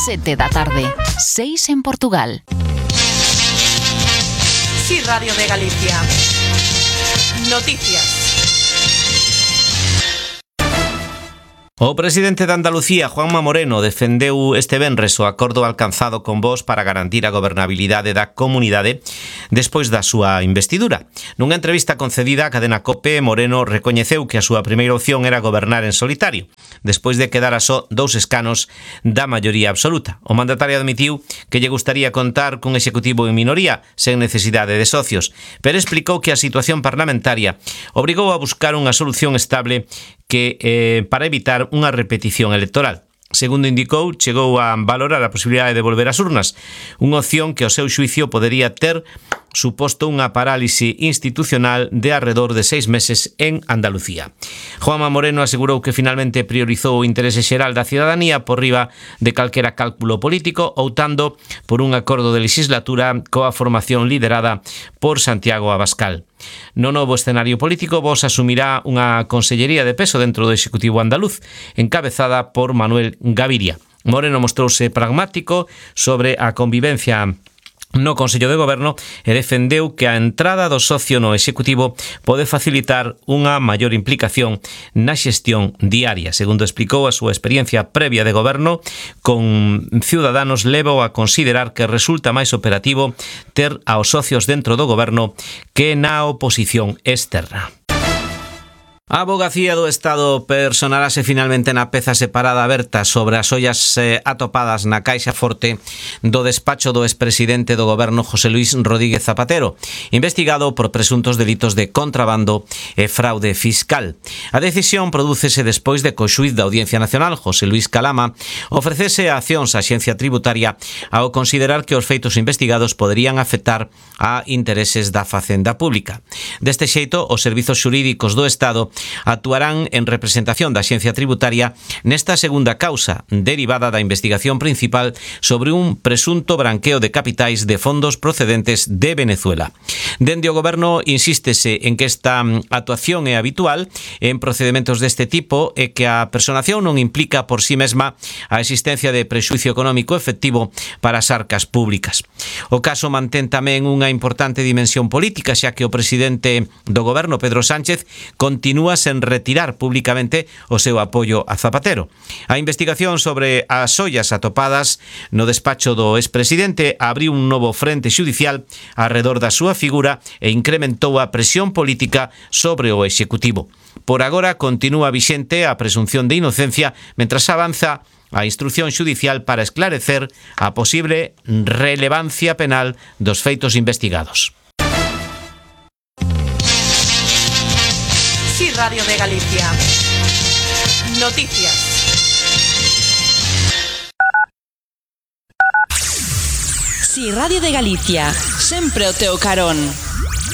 7 da tarde, 6 en Portugal. Sí, Radio de Galicia. Noticias. O presidente de Andalucía, Juanma Moreno, defendeu este venres o acordo alcanzado con Vox para garantir a gobernabilidade da comunidade despois da súa investidura. Nunha entrevista concedida á cadena COPE, Moreno recoñeceu que a súa primeira opción era gobernar en solitario, despois de quedar a só 2 escanos da maioría absoluta. O mandatario admitiu que lle gustaría contar cun executivo en minoría, sen necesidade de socios, pero explicou que a situación parlamentaria obrigou a buscar unha solución estable para evitar unha repetición electoral. Segundo indicou, chegou a valorar a posibilidade de volver ás urnas, unha opción que ao seu xuicio podería ter suposto unha parálise institucional de arredor de 6 meses en Andalucía. Juanma Moreno asegurou que finalmente priorizou o interese xeral da cidadanía por riba de calquera cálculo político, optando por un acordo de legislatura coa formación liderada por Santiago Abascal. No novo escenario político, Vox asumirá unha consellería de peso dentro do Executivo andaluz, encabezada por Manuel Gaviria. Moreno mostrouse pragmático sobre a convivencia no Consello de Goberno e defendeu que a entrada do socio no Executivo pode facilitar unha maior implicación na xestión diaria. Segundo explicou, a súa experiencia previa de goberno con Ciudadanos levou a considerar que resulta máis operativo ter aos socios dentro do goberno que na oposición externa. A Avogacía do Estado personarase finalmente na peza separada aberta sobre as ollas atopadas na caixa forte do despacho do expresidente do goberno José Luis Rodríguez Zapatero, investigado por presuntos delitos de contrabando e fraude fiscal. A decisión prodúcese despois de que o xuíz da Audiencia Nacional, José Luis Calama, ofrecese accións á Axencia Tributaria ao considerar que os feitos investigados poderían afectar a intereses da Facenda Pública. Deste xeito, os servizos xurídicos do Estado actuarán en representación da Axencia Tributaria nesta segunda causa derivada da investigación principal sobre un presunto branqueo de capitais de fondos procedentes de Venezuela. Dende o Goberno insístese en que esta actuación é habitual en procedementos deste tipo e que a personación non implica por sí mesma a existencia de prexuízo económico efectivo para as arcas públicas. O caso mantén tamén unha importante dimensión política, xa que o presidente do Goberno, Pedro Sánchez, continúa sen retirar públicamente o seu apoio a Zapatero. A investigación sobre as ollas atopadas no despacho do expresidente abriu un novo frente xudicial arredor da súa figura e incrementou a presión política sobre o Executivo. Por agora continúa vixente a presunción de inocencia mentras avanza a instrucción xudicial para esclarecer a posible relevancia penal dos feitos investigados. Sí, Radio de Galicia. Noticias. Sí, Radio de Galicia. Sempre o teu carón.